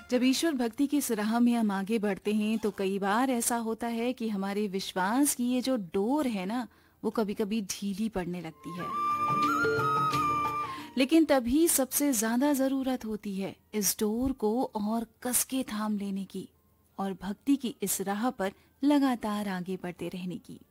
जब ईश्वर भक्ति की इस राह में हम आगे बढ़ते हैं तो कई बार ऐसा होता है कि हमारे विश्वास की ये जो डोर है ना, वो कभी कभी ढीली पड़ने लगती है। लेकिन तभी सबसे ज्यादा जरूरत होती है इस डोर को और कस के थाम लेने की और भक्ति की इस राह पर लगातार आगे बढ़ते रहने की।